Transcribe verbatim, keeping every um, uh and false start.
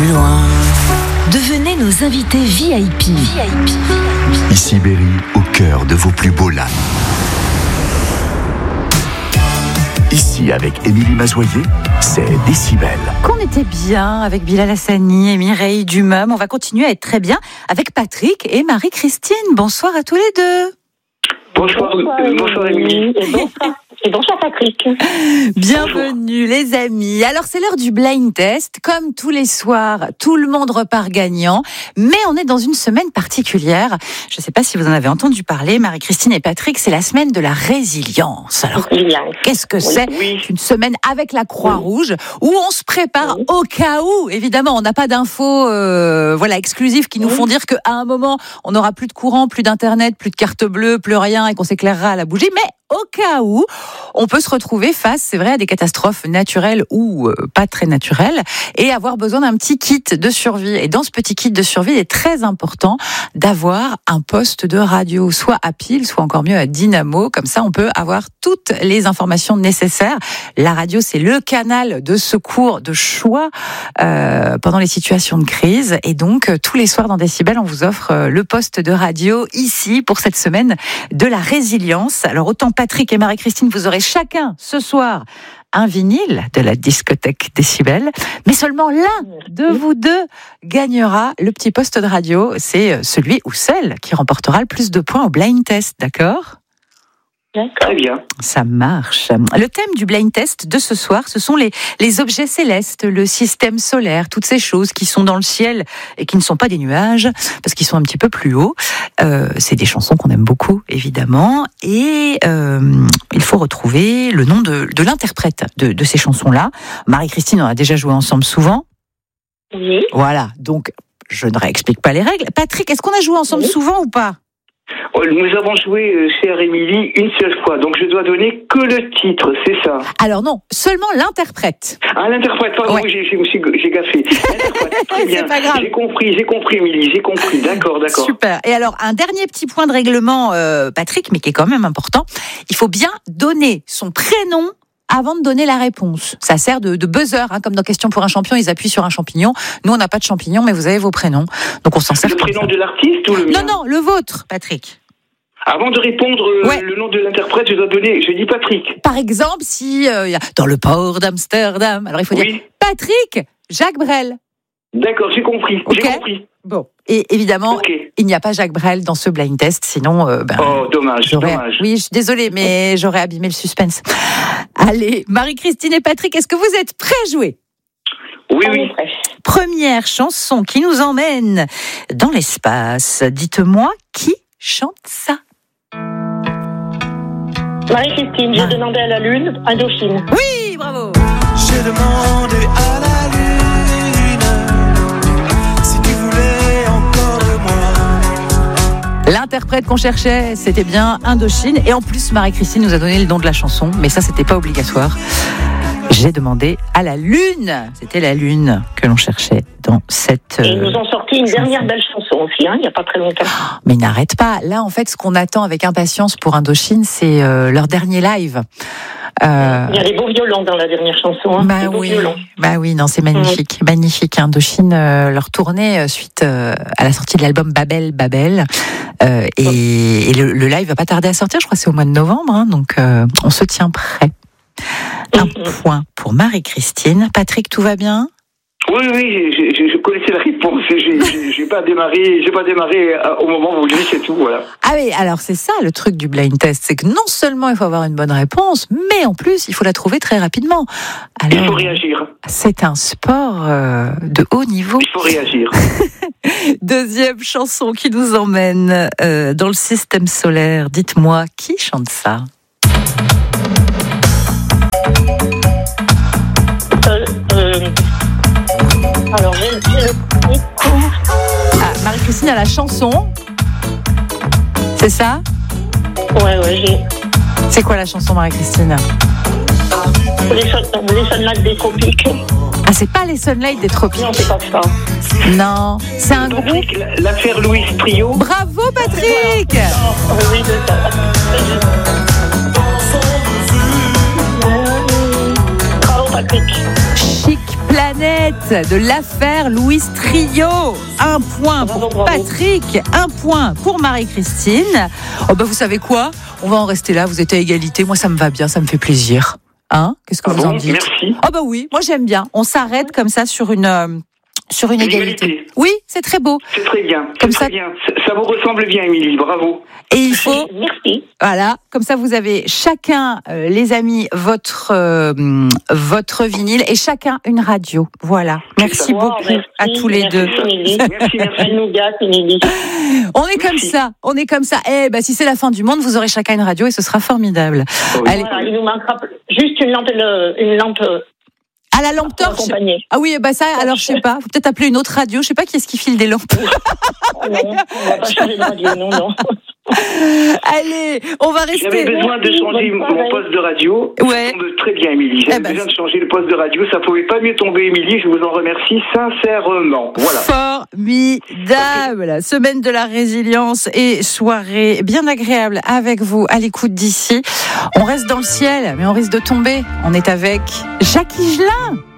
plus loin. Devenez nos invités V I P. V I P. Ici Berry, au cœur de vos plus beaux lacs. Ici, avec Émilie Mazoyer, c'est Décibel. Qu'on était bien avec Bilal Hassani et Mireille Dumas. On va continuer à être très bien avec Patrick et Marie-Christine. Bonsoir à tous les deux. Bonsoir, bonsoir, euh, bonsoir Émilie. Et bonsoir, et bonsoir Patrick. Bienvenue les amis. Alors c'est l'heure du blind test. Comme tous les soirs, tout le monde repart gagnant. Mais on est dans une semaine particulière. Je ne sais pas si vous en avez entendu parler, Marie-Christine et Patrick, c'est la semaine de la résilience. Alors qu'est-ce que c'est ? Oui. Une semaine avec la Croix-Rouge où on se prépare oui. au cas où. Évidemment, on n'a pas d'infos euh, voilà, exclusives qui nous oui. font dire qu'à un moment, on n'aura plus de courant, plus d'internet, plus de carte bleue, plus rien et qu'on s'éclairera à la bougie. Mais au cas où, on peut se retrouver face, c'est vrai, à des catastrophes naturelles ou euh, pas très naturelles et avoir besoin d'un petit kit de survie. Et dans ce petit kit de survie, il est très important d'avoir un poste de radio, soit à pile, soit encore mieux à dynamo. Comme ça, on peut avoir toutes les informations nécessaires. La radio, c'est le canal de secours de choix euh, pendant les situations de crise. Et donc, euh, tous les soirs dans Décibel, on vous offre euh, le poste de radio ici pour cette semaine de la résilience. Alors, autant Patrick et Marie-Christine, vous aurez chacun ce soir un vinyle de la discothèque Décibel, mais seulement l'un de vous deux gagnera le petit poste de radio. C'est celui ou celle qui remportera le plus de points au blind test, d'accord ? Très bien. Ça marche. Le thème du blind test de ce soir, ce sont les, les objets célestes, le système solaire, toutes ces choses qui sont dans le ciel et qui ne sont pas des nuages, parce qu'ils sont un petit peu plus hauts. Euh, c'est des chansons qu'on aime beaucoup, évidemment. Et euh, il faut retrouver le nom de, de l'interprète de, de ces chansons-là. Marie-Christine, on a déjà joué ensemble souvent. Oui. Voilà, donc je ne réexplique pas les règles. Patrick, est-ce qu'on a joué ensemble oui. souvent ou pas ? Nous avons joué, chère Émilie, une seule fois, donc je dois donner que le titre, c'est ça ? Alors non, seulement l'interprète. Ah, l'interprète, pardon, ouais. oui, j'ai, j'ai, j'ai gaffé. L'interprète, très bien. C'est pas grave. J'ai compris, j'ai compris, Émilie, j'ai compris, d'accord, d'accord. Super. Et alors, un dernier petit point de règlement, euh, Patrick, mais qui est quand même important, il faut bien donner son prénom avant de donner la réponse. Ça sert de, de buzzer, hein, comme dans Question pour un champion, ils appuient sur un champignon. Nous, on n'a pas de champignon, mais vous avez vos prénoms. Donc on s'en sert. Le prénom de l'artiste ou le mien ? Non, non, le vôtre, Patrick. Avant de répondre euh, ouais. le nom de l'interprète, je dois donner, je dis Patrick. Par exemple, si euh, y a dans le port d'Amsterdam, alors il faut oui. dire Patrick Jacques Brel. D'accord, j'ai compris, okay. j'ai compris. Bon, et évidemment, okay. il n'y a pas Jacques Brel dans ce blind test, sinon... Euh, ben, oh, dommage, dommage. Oui, je suis désolée, mais j'aurais abîmé le suspense. Allez, Marie-Christine et Patrick, est-ce que vous êtes prêts à jouer ? Oui, oui. Première chanson qui nous emmène dans l'espace. Dites-moi, qui chante ça ? Marie-Christine, j'ai demandé à la Lune, Indochine. Oui, bravo. J'ai demandé à la Lune si tu voulais encore de moi. L'interprète qu'on cherchait, c'était bien Indochine. Et en plus, Marie-Christine nous a donné le nom de la chanson, mais ça, c'était pas obligatoire. J'ai demandé à la Lune. C'était la Lune que l'on cherchait dans cette... Et ils nous ont sorti une chanson. Dernière belle chanson aussi, hein, il n'y a pas très longtemps. Oh, mais n'arrête pas. Là, en fait, ce qu'on attend avec impatience pour Indochine, c'est euh, leur dernier live. Euh... Il y a des beaux violons dans la dernière chanson. Hein, bah, oui. bah oui, non, c'est magnifique. Mmh. Magnifique. Indochine, euh, leur tournée euh, suite euh, à la sortie de l'album Babel, Babel. Euh, et, mmh. et le, le live va pas tarder à sortir, je crois que c'est au mois de novembre. Hein, donc, euh, on se tient prêt. Un mmh. point pour Marie-Christine. Patrick, tout va bien ? Oui, oui, je, je, je connaissais la réponse. J'ai, j'ai pas démarré, j'ai pas démarré au moment où vous le dites, c'est tout, voilà. Ah oui, alors c'est ça le truc du blind test, c'est que non seulement il faut avoir une bonne réponse, mais en plus il faut la trouver très rapidement. Alors, il faut réagir. C'est un sport euh, de haut niveau. Il faut réagir. Deuxième chanson qui nous emmène euh, dans le système solaire. Dites-moi, qui chante ça ? Euh, euh... Alors, j'ai, j'ai le ah, Marie-Christine a la chanson. C'est ça ? Ouais, ouais, j'ai. C'est quoi la chanson, Marie-Christine ? Les, son, les Sunlight des Tropiques. Ah, c'est pas les Sunlight des Tropiques. Non, c'est pas ça. Non, c'est un Patrick, groupe. L'affaire Louis Trio. Bravo, Patrick ! Oui, c'est ça. Bravo, Patrick. Chic Planète de l'affaire Louis Trio. Un point pour Bravo, bravo. Patrick, un point pour Marie-Christine. Oh bah vous savez quoi ? On va en rester là, vous êtes à égalité. Moi ça me va bien, ça me fait plaisir. Hein ? Qu'est-ce que Ah vous bon, en dites ? merci. Oh bah oui, moi j'aime bien. On s'arrête comme ça sur une euh, sur une Une égalité. égalité. Oui, c'est très beau. C'est très bien. Comme C'est ça- très bien. Ça, ça vous ressemble bien, Émilie. Bravo. Et il faut Merci. voilà, comme ça vous avez chacun, euh, les amis, votre euh, votre vinyle et chacun une radio. Voilà. Merci Wow, beaucoup merci, à tous les merci, deux. Émilie. Merci, merci. Elle nous gâte, Émilie. On est comme Merci. ça, on est comme ça. Eh ben si c'est la fin du monde, vous aurez chacun une radio et ce sera formidable. Oui. Allez, Voilà, il nous manquera juste une lampe, le- une lampe à la lampe pour torche. accompagner. Ah oui, bah ça, alors je sais pas, faut peut-être appeler une autre radio. Je sais pas qui est-ce qui file des lampes. Ah non, on va pas changer de radio, non, non. Allez, on va J'avais rester. besoin de changer bonne mon soirée. poste de radio. Ouais. Ça tombe très bien, Émilie. J'avais Eh ben, besoin de changer le poste de radio. Ça pouvait pas mieux tomber, Émilie. Je vous en remercie sincèrement. Voilà. Formidable. Semaine de la résilience et soirée bien agréable avec vous à l'écoute d'ici. On reste dans le ciel, mais on risque de tomber. On est avec Jacques Higelin.